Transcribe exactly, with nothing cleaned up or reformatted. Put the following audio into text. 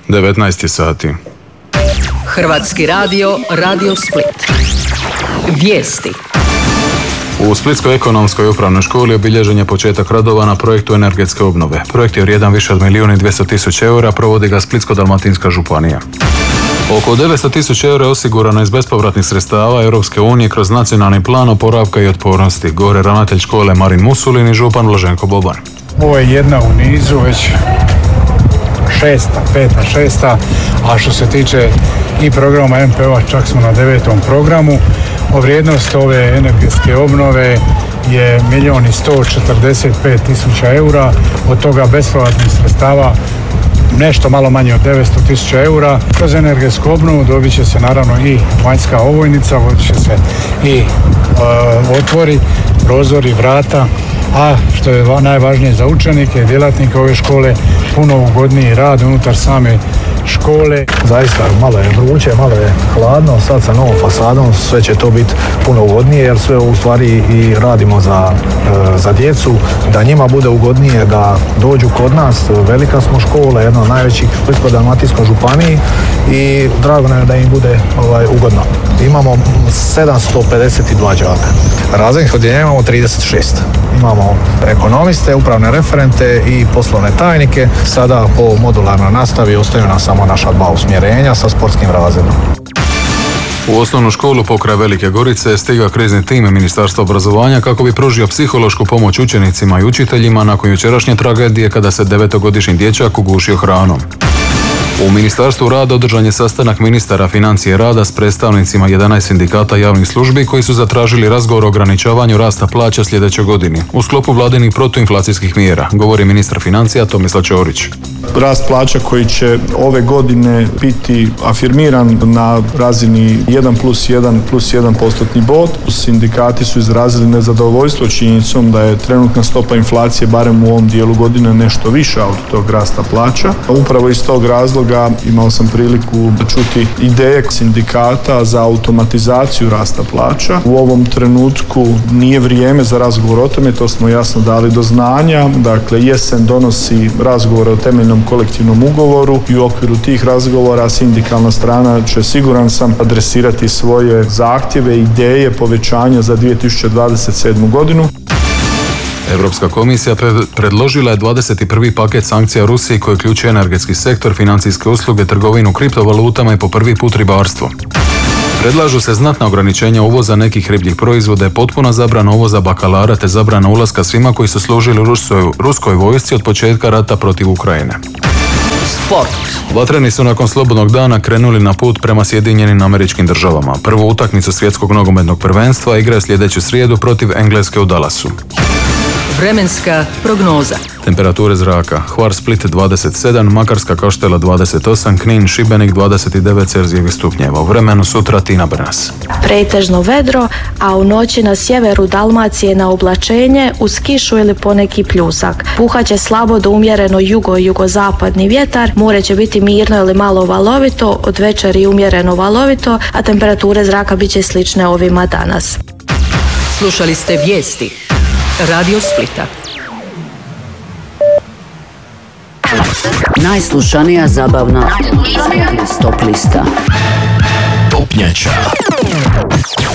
devetnaest sati. Hrvatski radio, Radio Split. Vijesti. U Splitskoj ekonomskoj upravnoj školi obilježen je početak radova na projektu energetske obnove. Projekt je vrijedan više od milijun i dvjesto tisuća eura, provodi ga Splitsko-dalmatinska županija. Oko devetsto tisuća eura je osigurano iz bespovratnih sredstava Europske unije kroz nacionalni plan oporavka i otpornosti, govore ravnatelj škole Marin Musulin i župan Blaženko Boban. Ovo je jedna u nizu, već šesta, peta, šesta, a što se tiče i programa M P O-a, čak smo na devetom programu. O vrijednost ove energetske obnove je milijun i sto četrdeset pet tisuća eura, od toga bespovratnih sredstava nešto malo manje od devetsto tisuća eura. Kroz energetsku obnovu dobit će se naravno i vanjska ovojnica, vodit će se i e, otvori, prozori, vrata, a što je najvažnije za učenike i djelatnike ove škole, puno ugodniji rad unutar same škole. Zaista malo je vruće, malo je hladno, sad sa novom fasadom sve će to biti puno ugodnije jer sve u stvari i radimo za, za djecu, da njima bude ugodnije da dođu kod nas. Velika smo škola, jedna od najvećih u Splitsko-dalmatinskoj županiji i drago nam je da im bude ovaj, ugodno. Imamo sedamsto pedeset dva đaka. Razrednih odjeljenja imamo trideset šest. Imamo ekonomiste, upravne referente i poslovne tajnike. Sada po modularnoj nastavi ostaju nam samo naša dva usmjerenja sa sportskim razredom. U osnovnu školu pokraj Velike Gorice je stigao krizni tim Ministarstva obrazovanja kako bi pružio psihološku pomoć učenicima i učiteljima nakon jučerašnje tragedije kada se devetogodišnji dječak ugušio hranom. U Ministarstvu rada održan je sastanak ministara financije i rada s predstavnicima jedanaest sindikata javnih službi koji su zatražili razgovor o ograničavanju rasta plaća sljedećoj godini u sklopu vladinih protuinflacijskih mjera, govori ministar financija Tomislav Ćorić. Rast plaća koji će ove godine biti afirmiran na razini jedan plus jedan plus jedan postotni bod. Sindikati su izrazili nezadovoljstvo činjenicom da je trenutna stopa inflacije barem u ovom dijelu godine nešto viša od tog rasta plaća. Upravo iz tog razloga imao sam priliku čuti ideje sindikata za automatizaciju rasta plaća. U ovom trenutku nije vrijeme za razgovor o tome, to smo jasno dali do znanja. Dakle, jesen donosi razgovor o temeljnom kolektivnom ugovoru i u okviru tih razgovora sindikalna strana će, siguran sam, adresirati svoje zahtjeve i ideje povećanja za dvije tisuće dvadeset sedmu. godinu. Europska komisija predložila je dvadeset prvi paket sankcija Rusiji koji uključuje energetski sektor, financijske usluge, trgovinu kriptovalutama i po prvi put ribarstvo. Predlažu se znatna ograničenja uvoza nekih ribljih proizvoda i potpuna zabrana uvoza bakalara te zabrana ulaska svima koji su služili ruskoj, ruskoj vojsci od početka rata protiv Ukrajine. Sport. Vatreni su nakon slobodnog dana krenuli na put prema Sjedinjenim Američkim Državama. Prvu utakmicu svjetskog nogometnog prvenstva igraju sljedeću srijedu protiv Engleske u Dallasu. Vremenska prognoza. Temperature zraka: Hvar Split dvadeset sedam, Makarska Kaštela dvadeset osam, Knin Šibenik dvadeset devet celzijevih stupnjeva. U vremenu sutra Tina Brnas. Pretežno vedro, a u noći na sjeveru Dalmacije na oblačenje uz kišu ili poneki pljusak. Puhaće slabo do umjereno jugo-jugozapadni vjetar, more će biti mirno ili malo valovito, od večeri umjereno valovito, a temperature zraka bit će slične ovima danas. Slušali ste vijesti Radio Splita. Najslušanija zabavna stop lista. Topnjača.